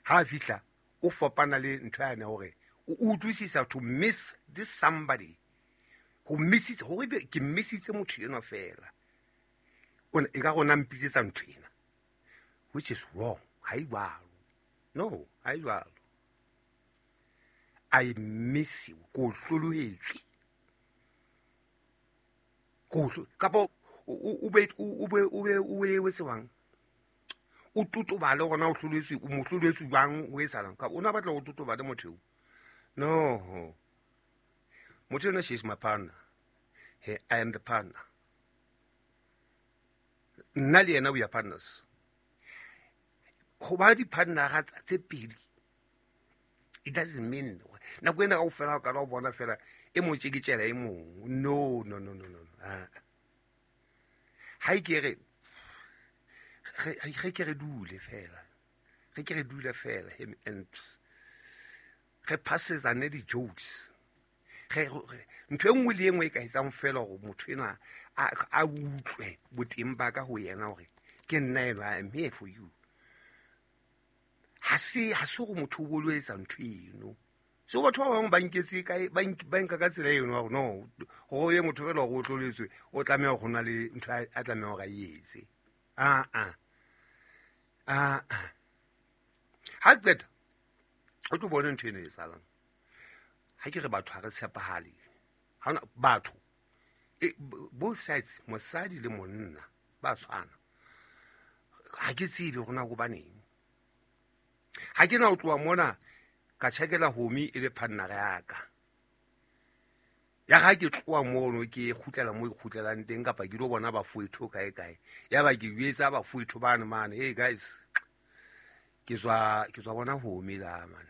ha fitla o fapana le ntho yana hore o utlwisisa to miss this somebody go missitse go ke missitse motho eno fela ona e ka gona mpitsetsa ntho ena which is wrong ha I jwalo no ha I jwalo I miss you go hlolohetswe go kapo o be wetsewang o tutubale gona o hlolohetswe o mo hlolohetswe jwang o etsalang ka ona batla go tutubale motho no motho ena she is my partner. Hey, I am the partner. Nna le yena we are partners. Go ba di partner ga tse pedi it doesn't mean na go ena ga o fela ka ra bona fela e mo tseketsela e mong no ha ikere ge ke re dule fela him and ge passes ane di jokes ntho engwe le engwe ka etsang fela go motho ena a utlwe boteng ba ka go yena gore ke nna eno I am here for you ha se go motho o bolwetsa ntho eno so batho ba bangwe ba nketse ba nka ka tsela eno gore no go ye motho fela go tloletswe o tlamega go na le ntho a tlamega ga etse ha qeta o tlo bone ntho eno e salang ha ke re batho ha re tshepahale ha batho both sides mosadi le monna ba tshwana ha ke tsebe gona go baneng ha ke na o tloa mona ka tshekela homi e le partner ya ka ya ga ke tloa mono ke khutlela mo khutlelang teng kapa ke lo bona ba foetho kae ya ba ke yetsa ba foetho bana man hey guys ke zwa bona homi la man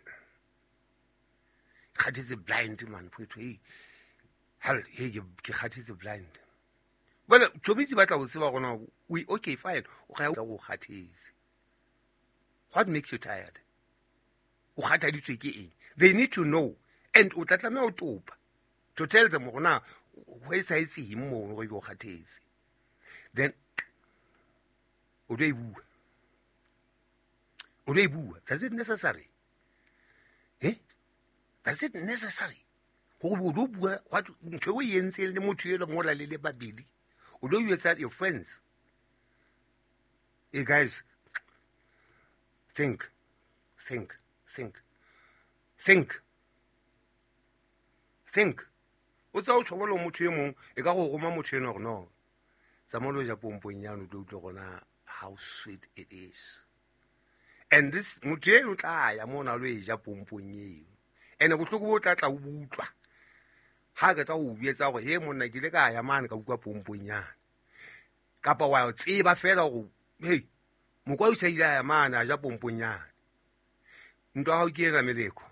khathetse blind man foetho hey ke khathetse blind bona tshobitsi batla go tseba gona we okay fine o ga go khathetse what makes you tired o khathaditswe ke eng they need to know and o tlatlame o topa to tell them gona go etsa itse mo go go khathetse then o do e bua does it necessary does it necessary go do bua what ntho o yentse le motho yelo ngola le babedi o do you at your friends hey guys think o tsa o tshobolo motho e mong e ka go goma motho eno gore no tsamolo ja pompong yano tlo gona how sweet it is and this motho e o tla ya mona lo e ja pompong eo ene go tloko bo tla o butlwa ha ka tla o bietsa go he monna ke le ka ya mane ka ukwa pompong yana kapa wa o tseba fela go hey mokwa o tsaya ya mane a ja pompong yana ntwa ha o ke ena meleko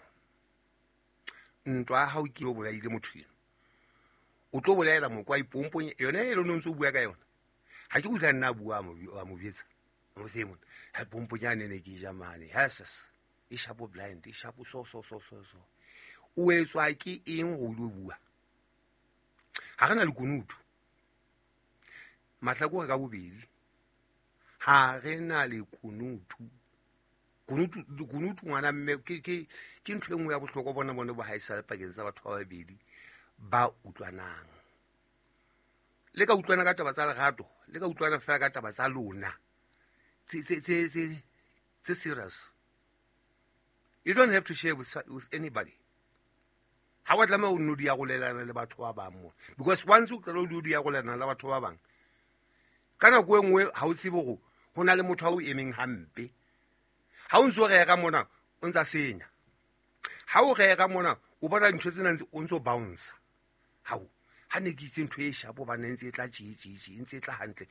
ntwa ha o ke o bolaile motho eno o tlo bolela mokwa ipompong yona e lo ntse o bua ka yona ha ke go tla nna bua mo bietsa mo se mona ha pompong yana ne ke ja mane hasas e shapo blind e shapo so o etswa ke eng go lo bua ha gana le kunutu mahlako ka bobedi ha gena le kunutu ngwana mme ke ntho engwe ya bohloko bona bo haisale pakeng tsa batho ba babedi ba utlwanang le ka utlwana ka taba tsa legato le ka utlwana fela ka taba tsa lona tse serious you don't have to share with anybody ha wa tlama o nodi ya go lelana le batho ba bang because once o tlo nodi ya go lelana le batho ba bang kana go engwe ha o tsebe go hona le motho a o emeng hampe ha o ntse re ga mona o ntsa senya ha o re ga mona o bona ntho tsena o ntse o bounce ha ne ke itse ntho e shapo ba nentse e tla ntse e tla hantle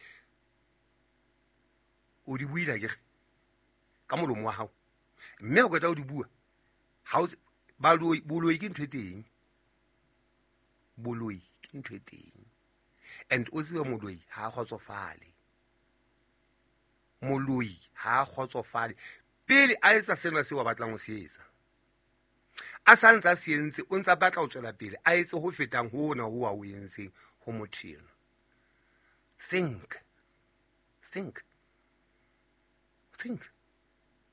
o di buila ke ka molomo wa hao mme o ka tla o di bua ha boloi ke ntho e teng boloi ke ntho e teng and o tseba moloi ha a kgotsofale pele a etsa sena se wa batlang o se etsa a santsa se entse o ntsa batla o tswela pele a etse ho fetang hona ho wa o entseng ho mothino think